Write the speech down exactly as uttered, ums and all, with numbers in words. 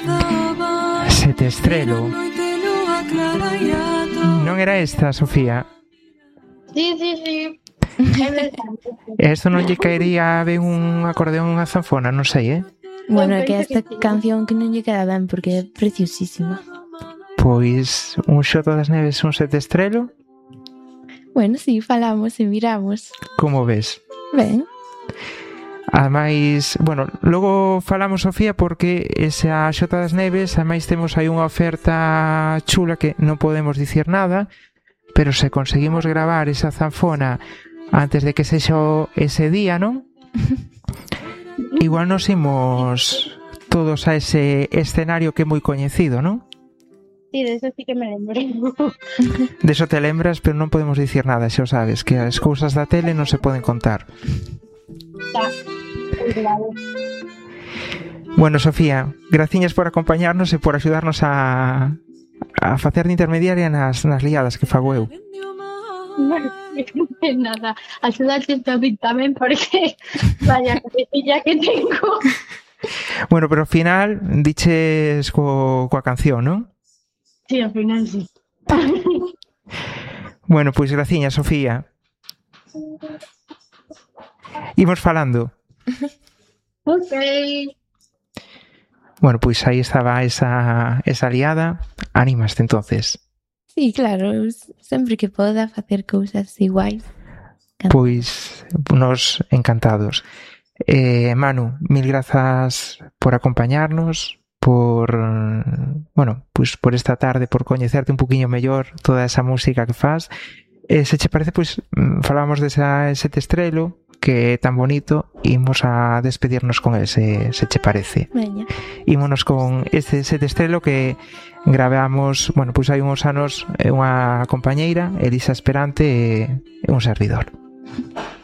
Sete estrelo. Non era esta, Sofía? Sí, sí, sí. Esto non lle caería ben un acordeón unha zanfona, non sei, eh? Bueno, é que esta canción que non lle queda ben porque é preciosísima. Pois un Xota das Neves, un sete estrelo. Bueno, sí, falamos e miramos. Como ves? Ben. Ademais, bueno, logo falamos, Sofía, porque esa Xota das Neves, ademais temos aí unha oferta chula que non podemos dicir nada, pero se conseguimos gravar esa zanfona antes de que sexa ese día, non? Igual nos imos todos a ese escenario que é moi coñecido, non? Sí, de eso sí que me lembro. De eso te lembras, pero non podemos dicir nada, xa o sabes, que as cousas da tele non se poden contar. Tá. Claro. Bueno, Sofía, graciñas por acompañarnos e por axudarnos a a facer de intermediaria nas, nas liadas que fago eu. Nada, axudaste a mí tamén porque vaya cabecilla que tengo. Bueno, pero ao final diches co, coa canción, non? Sí, ao final sí. Bueno, pois pues, graciñas, Sofía. Imos falando. Ok. Bueno, pois pues aí estaba esa, esa liada. Animaste entonces? Sí, claro, sempre que poda facer cousas iguais. Pois nos encantados. Eh, Manu, mil grazas por acompañarnos, por, bueno, pues por esta tarde, por coñecerte un poquinho mellor toda esa música que faz. Eh, se che parece, pois falábamos desa sete estrelo que é tan bonito, imos a despedirnos con ese, se che parece. Veña. Ímonos con este sete estrelo que gravamos, bueno, pois hai uns anos unha compañeira, Elisa Esperante, e un servidor.